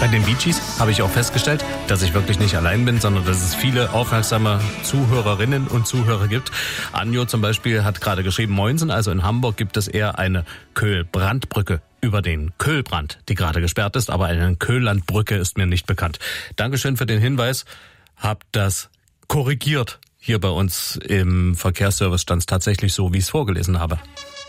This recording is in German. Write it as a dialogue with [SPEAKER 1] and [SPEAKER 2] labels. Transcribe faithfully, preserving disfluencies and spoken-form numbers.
[SPEAKER 1] Bei den Bee Gees habe ich auch festgestellt, dass ich wirklich nicht allein bin, sondern dass es viele aufmerksame Zuhörerinnen und Zuhörer gibt. Anjo zum Beispiel hat gerade geschrieben, Moinsen, also in Hamburg gibt es eher eine Köhl-Brandbrücke über den Köhlbrand, die gerade gesperrt ist, aber eine Köhlandbrücke ist mir nicht bekannt. Dankeschön für den Hinweis, hab das korrigiert. Hier bei uns im Verkehrsservice stand es tatsächlich so, wie ich es vorgelesen habe.